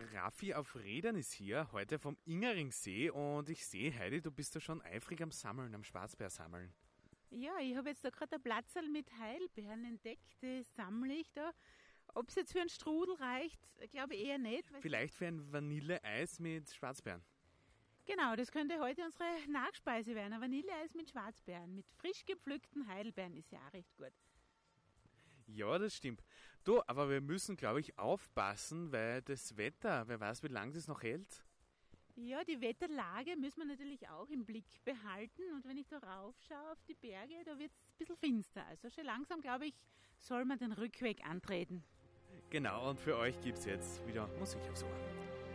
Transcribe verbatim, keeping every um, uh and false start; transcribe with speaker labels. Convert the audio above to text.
Speaker 1: der Raffi auf Rädern ist hier, heute vom Ingeringsee. Und ich sehe, Heidi, du bist da schon eifrig am Sammeln, am Schwarzbär sammeln.
Speaker 2: Ja, ich habe jetzt da gerade ein Platzerl mit Heidelbeeren entdeckt, das sammle ich da. Ob es jetzt für einen Strudel reicht, glaube ich eher nicht.
Speaker 1: Vielleicht für ein Vanilleeis mit Schwarzbeeren.
Speaker 2: Genau, das könnte heute unsere Nachspeise werden. Ein Vanilleeis mit Schwarzbeeren, mit frisch gepflückten Heidelbeeren ist ja auch recht gut.
Speaker 1: Ja, das stimmt. Du, aber wir müssen, glaube ich, aufpassen, weil das Wetter, wer weiß, wie lange das noch hält.
Speaker 2: Ja, die Wetterlage müssen wir natürlich auch im Blick behalten. Und wenn ich da raufschaue auf die Berge, da wird es ein bisschen finster. Also schon langsam, glaube ich, soll man den Rückweg antreten.
Speaker 1: Genau, und für euch gibt es jetzt wieder Musik aufs Ohr.